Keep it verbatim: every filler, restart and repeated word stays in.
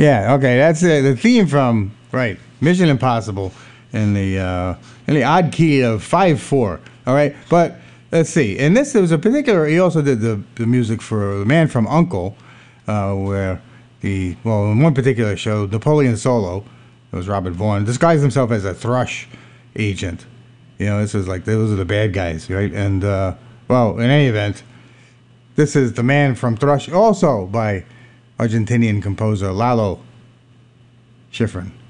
Yeah, okay, that's uh, the theme from right Mission Impossible in the uh, in the odd key of five four. All right, but let's see. In this, there was a particular. He also did the the music for The Man from Uncle, uh, where the well in one particular show, Napoleon Solo, it was Robert Vaughn, disguised himself as a thrush agent. You know, this is like those are the bad guys, right? And uh, well, in any event, this is The Man from Thrush, also by Argentinian composer Lalo Schifrin.